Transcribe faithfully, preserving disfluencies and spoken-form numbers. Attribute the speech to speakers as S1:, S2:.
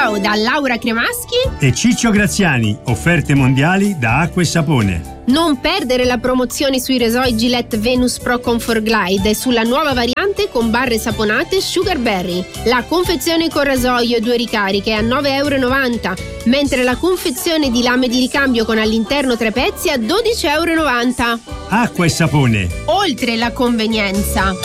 S1: Ciao da Laura Cremaschi
S2: e Ciccio Graziani, offerte mondiali da Acqua e Sapone.
S1: Non perdere la promozione sui rasoi Gillette Venus Pro Comfort Glide e sulla nuova variante con barre saponate Sugar Berry. La confezione con rasoio e due ricariche a nove e novanta euro, mentre la confezione di lame di ricambio con all'interno tre pezzi a dodici e novanta euro.
S2: Acqua e Sapone.
S1: Oltre la convenienza.